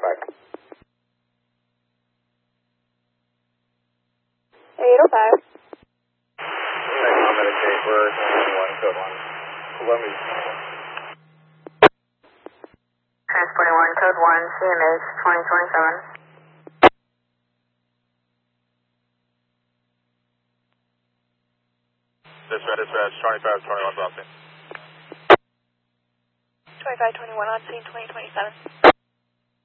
805. I'm Medicaid, we're 21, code 1. Columbia. Transporting 1, code 1, CMS 2027. Dispatch, 2521 Boston. 2521 on scene 2027.